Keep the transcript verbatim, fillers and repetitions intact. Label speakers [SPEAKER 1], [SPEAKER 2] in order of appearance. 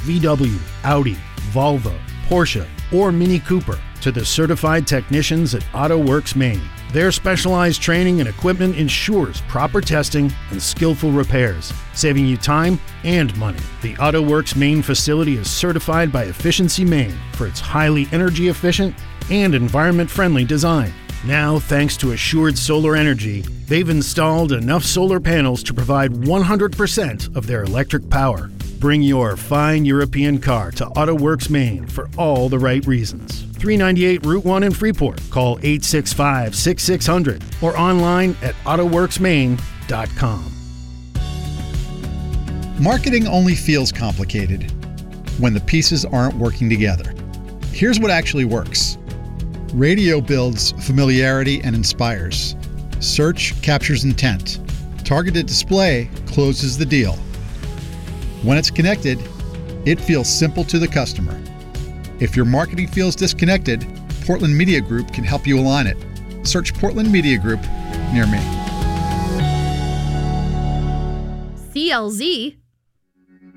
[SPEAKER 1] V W, Audi, Volvo, Porsche, or Mini Cooper to the certified technicians at AutoWorks Maine. Their specialized training and equipment ensures proper testing and skillful repairs, saving you time and money. The AutoWorks Maine facility is certified by Efficiency Maine for its highly energy efficient and environment-friendly design. Now, thanks to Assured Solar Energy, they've installed enough solar panels to provide one hundred percent of their electric power. Bring your fine European car to AutoWorks Maine for all the right reasons. three ninety-eight Route one in Freeport. Call eight six five, six six zero zero or online at auto works maine dot com.
[SPEAKER 2] Marketing only feels complicated when the pieces aren't working together. Here's what actually works. Radio builds familiarity and inspires. Search captures intent. Targeted display closes the deal. When it's connected, it feels simple to the customer. If your marketing feels disconnected, Portland Media Group can help you align it. Search Portland Media Group near me.
[SPEAKER 3] C L Z